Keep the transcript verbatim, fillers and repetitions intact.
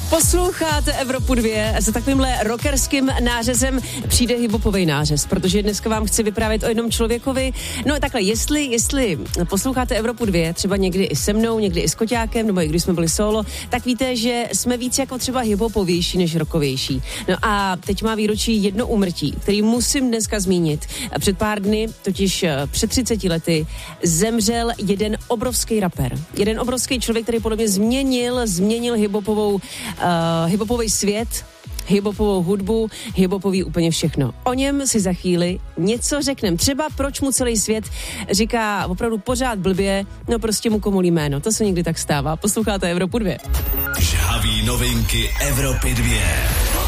Posloucháte Evropu dvě a za takovýmhle rockerským nářezem přijde hiphopovej nářez, protože dneska vám chci vyprávět o jednom člověkovi. No takhle, jestli, jestli posloucháte Evropu dvě, třeba někdy i se mnou, někdy i s Koťákem, nebo i když jsme byli solo, tak víte, že jsme víc jako třeba hiphopovější než rockovější. No a teď má výročí jedno úmrtí, který musím dneska zmínit. Před pár dny, totiž před třiceti lety, zemřel jeden obrovský rapper. Jeden obrovský člověk, který podle mě změnil, změnil hiphopovou Uh, hiphopový svět, hiphopovou hudbu, hiphopový úplně všechno. O něm si za chvíli něco řekneme. Třeba proč mu celý svět říká opravdu pořád blbě, no prostě mu komolí jméno. To se někdy tak stává. Posloucháte Evropu dvě. Žhaví novinky Evropy dvě.